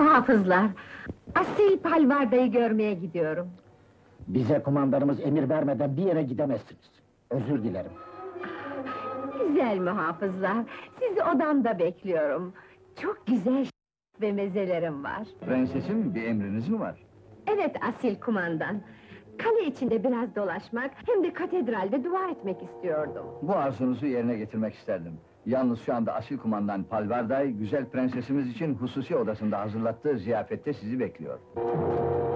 muhafızlar! Asil Palvarda'yı görmeye gidiyorum. Bize kumandanımız emir vermeden bir yere gidemezsiniz. Özür dilerim. Güzel muhafızlar, sizi odamda bekliyorum. Çok güzel ve mezelerim var. Prensesim, bir emriniz mi var? Evet asil kumandan. Kale içinde biraz dolaşmak, hem de katedralde dua etmek istiyordum. Bu arzunuzu yerine getirmek isterdim. Yalnız şu anda asil kumandan Palvarday, güzel prensesimiz için hususi odasında hazırlattığı ziyafette sizi bekliyor.